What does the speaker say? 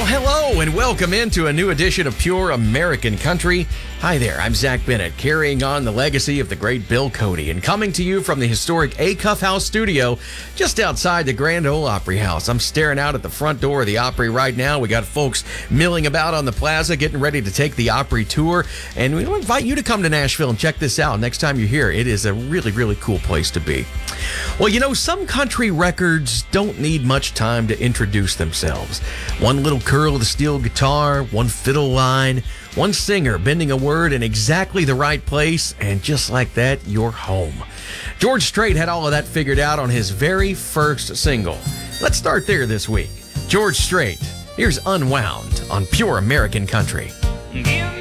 Well, hello and welcome into a new edition of Pure American Country. Hi there, I'm Zach Bennett, carrying on the legacy of the great Bill Cody and coming to you from the historic Acuff House studio just outside the Grand Ole Opry House. I'm staring out at the front door of the Opry right now. We got folks milling about on the plaza, getting ready to take the Opry tour, and we invite you to come to Nashville and check this out next time you're here. It is a really, really cool place to be. Well, you know, some country records don't need much time to introduce themselves. One little curl of the steel guitar, one fiddle line, one singer bending a word in exactly the right place, and just like that, you're home. George Strait had all of that figured out on his very first single. Let's start there this week. George Strait, here's Unwound on Pure American Country.